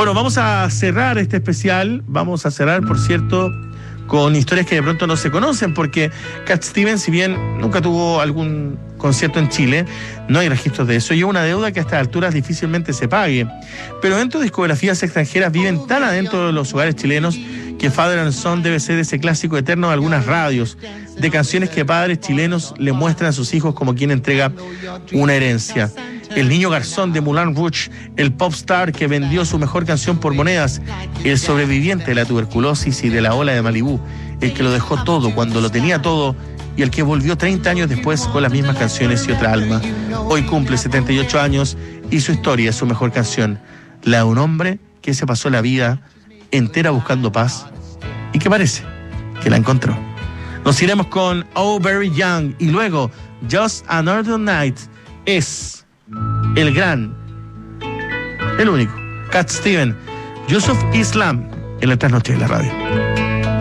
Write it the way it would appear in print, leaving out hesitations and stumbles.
Bueno, vamos a cerrar este especial. Vamos a cerrar, por cierto, con historias que de pronto no se conocen, porque Cat Stevens, si bien nunca tuvo algún concierto en Chile, no hay registros de eso, y es una deuda que a estas alturas difícilmente se pague. Pero dentro de discografías extranjeras viven tan adentro de los hogares chilenos que Father and Son debe ser ese clásico eterno de algunas radios, de canciones que padres chilenos le muestran a sus hijos como quien entrega una herencia. El niño garzón de Moulin Rouge, el pop star que vendió su mejor canción por monedas, el sobreviviente de la tuberculosis y de la ola de Malibú, el que lo dejó todo cuando lo tenía todo y el que volvió 30 años después con las mismas canciones y otra alma. Hoy cumple 78 años y su historia es su mejor canción, la de un hombre que se pasó la vida entera buscando paz y que parece que la encontró. Nos iremos con Oh Very Young y luego Just Another Night. Es el gran, el único, Cat Stevens, Yusuf Islam en la trasnoche de la radio.